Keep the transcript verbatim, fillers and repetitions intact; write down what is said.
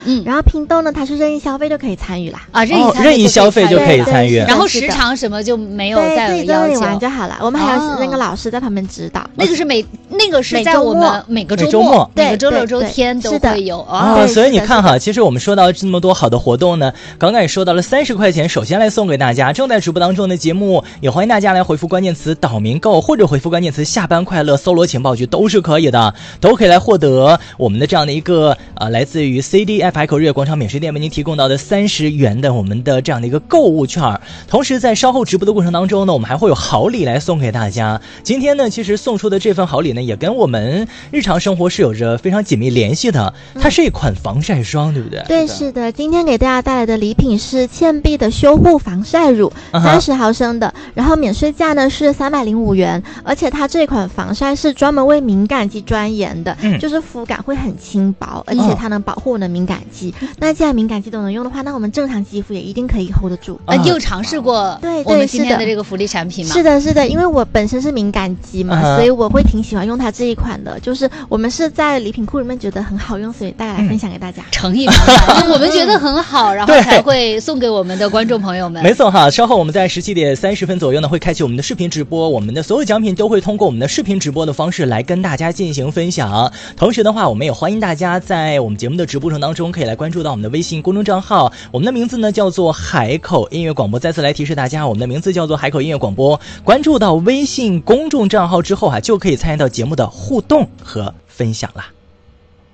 嗯，然后拼豆呢，它是任意消费就可以参与啦。 啊，任意哦、任意消费就可以参与。 然后时长什么就没有再有要求， 自己在那里玩就好了。我们还有那个老师在旁边指导。哦、 那个是每那个是在我们每个周末，每, 周末每个周六周天都会有啊、哦。所以你看哈，其实我们说到这么多好的活动呢，刚刚也说到了三十块钱，首先来送给大家正在直播当中的节目，也欢迎大家来回复关键词岛民购或者回复关键词下班快乐，搜罗情报局都是可以的，都可以来获得我们的这样的一个呃来自于 C D F 海口日月广场免税店为您提供到的三十元的我们的这样的一个购物券。同时在稍后直播的过程当中呢，我们还会有好礼来送给大家。今天呢，其实送出的这份好礼呢，也跟我们日常生活是有着非常紧密联系的。它是一款防晒霜，对不对？ 对，是的。今天给大家带来的礼品是倩碧的修护防晒乳，三十毫升的，然后免税价呢是三百零五元，而且它这款防晒是专门为敏感肌专研的，嗯、就是肤感会很轻薄，而且它能保护我们的敏感肌。哦、那既然敏感肌都能用的话，那我们正常肌肤也一定可以 hold 得住。 呃，你有尝试过对我们今天的这个福利产品吗？ 是的，是的，因为我本身是敏感肌嘛，嗯、所以我会挺喜欢用它这一款的。就是我们是在礼品库里面觉得很好用，所以带来分享给大家。 诚意满满，我们觉得很好，然后才会送给我们的观众朋友们。 没错哈，稍后我们在十七点三十分左右呢，会开启我们的视频直播，我们的所有奖品都会通过我们的视频直播的方式来跟大家进行分享。同时的话，我们也欢迎大家在我们节目的直播程当中可以来关注到我们的微信公众账号，我们的名字呢叫做海口音乐广播。再次来提示大家，我们的名字叫做海口音乐广播。关注到微信公众账号之后啊，就可以参与到节目的互动和分享啦。